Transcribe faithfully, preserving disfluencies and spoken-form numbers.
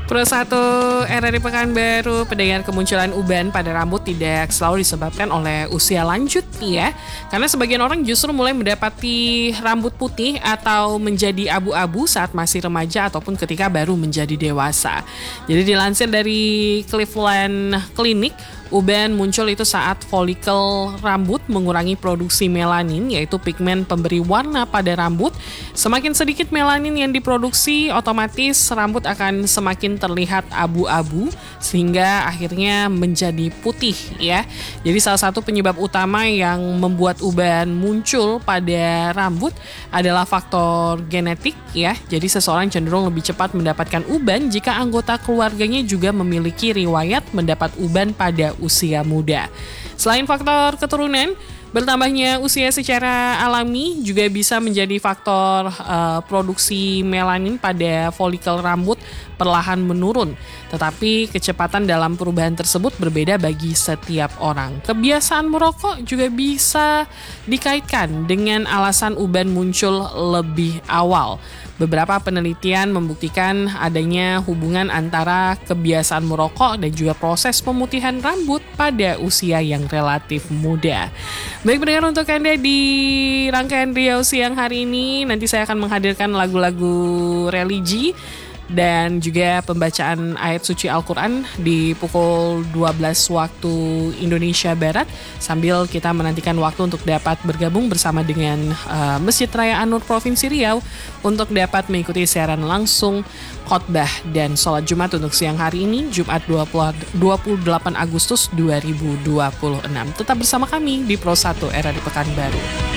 Pro satu era di Pekanbaru, pendengar, kemunculan uban pada rambut tidak selalu disebabkan oleh usia lanjut ya. Karena sebagian orang justru mulai mendapati rambut putih atau menjadi abu-abu saat masih remaja ataupun ketika baru menjadi dewasa. Jadi dilansir dari Cleveland Clinic, uban muncul itu saat folikel rambut mengurangi produksi melanin, yaitu pigmen pemberi warna pada rambut. Semakin sedikit melanin yang diproduksi, otomatis rambut akan semakin terlihat abu-abu sehingga akhirnya menjadi putih ya. Jadi salah satu penyebab utama yang membuat uban muncul pada rambut adalah faktor genetik ya. Jadi seseorang cenderung lebih cepat mendapatkan uban jika anggota keluarganya juga memiliki riwayat mendapat uban pada usia muda. Selain faktor keturunan, bertambahnya usia secara alami juga bisa menjadi faktor uh, produksi melanin pada folikel rambut perlahan menurun. Tetapi kecepatan dalam perubahan tersebut berbeda bagi setiap orang. Kebiasaan merokok juga bisa dikaitkan dengan alasan uban muncul lebih awal. Beberapa penelitian membuktikan adanya hubungan antara kebiasaan merokok dan juga proses pemutihan rambut pada usia yang relatif muda. Baik pendengar, untuk Anda di rangkaian Riau Siang hari ini, nanti saya akan menghadirkan lagu-lagu religi dan juga pembacaan ayat suci Al-Quran di pukul dua belas waktu Indonesia Barat, sambil kita menantikan waktu untuk dapat bergabung bersama dengan uh, Masjid Raya An-Nur Provinsi Riau untuk dapat mengikuti siaran langsung khotbah dan sholat Jumat untuk siang hari ini, Jumat dua puluh delapan Agustus dua ribu dua puluh enam. Tetap bersama kami di Pro satu Era di Pekanbaru.